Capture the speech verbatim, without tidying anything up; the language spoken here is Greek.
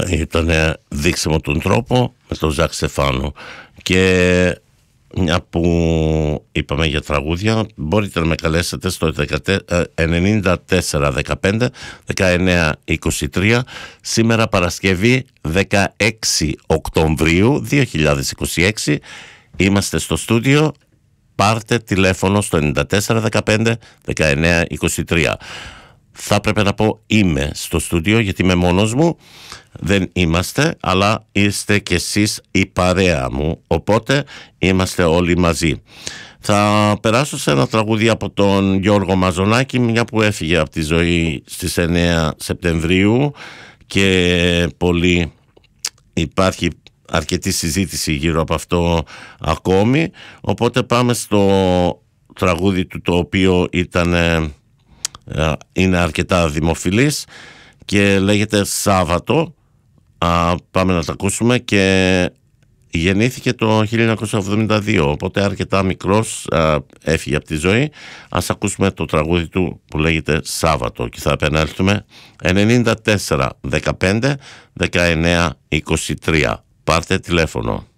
ήταν «Δείξε μου τον τρόπο» με τον Ζακ Στεφάνου. Και μια που είπαμε για τραγούδια, μπορείτε να με καλέσετε στο ενενήντα τέσσερα δεκαπέντε δεκαεννέα είκοσι τρία. Σήμερα Παρασκευή δεκαέξι Οκτωβρίου δύο χιλιάδες είκοσι έξι. Είμαστε στο στούντιο. Πάρτε τηλέφωνο στο ενενήντα τέσσερα δεκαπέντε δεκαεννέα είκοσι τρία. Θα έπρεπε να πω είμαι στο στούντιο, γιατί είμαι μόνος μου. Δεν είμαστε, αλλά είστε κι εσείς η παρέα μου, οπότε είμαστε όλοι μαζί. Θα περάσω σε ένα τραγούδι από τον Γιώργο Μαζονάκη, μια που έφυγε από τη ζωή στις εννέα Σεπτεμβρίου και πολύ υπάρχει αρκετή συζήτηση γύρω από αυτό ακόμη, οπότε πάμε στο τραγούδι του, το οποίο ήταν, είναι αρκετά δημοφιλής και λέγεται «Σάββατο». Α, πάμε να τα ακούσουμε. Και γεννήθηκε το χίλια εννιακόσια εβδομήντα δύο, οπότε αρκετά μικρός, α, έφυγε από τη ζωή. Ας ακούσουμε το τραγούδι του που λέγεται «Σάββατο» και θα επανέλθουμε. Ενενήντα τέσσερα δεκαπέντε δεκαεννέα είκοσι τρία. Πάρτε τηλέφωνο.